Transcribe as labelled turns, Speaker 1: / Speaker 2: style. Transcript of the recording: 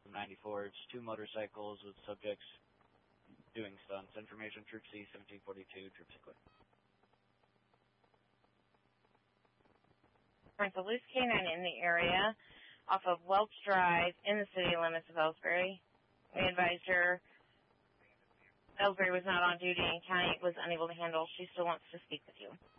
Speaker 1: from 94. It's 2 motorcycles with subjects doing stunts. Information, Troop C, 1742, Troop C, quick.
Speaker 2: There's a loose canine in the area off of Welch Drive in the city limits of Ellsbury. We advised her Ellsbury was not on duty and county was unable to handle. She still wants to speak with you.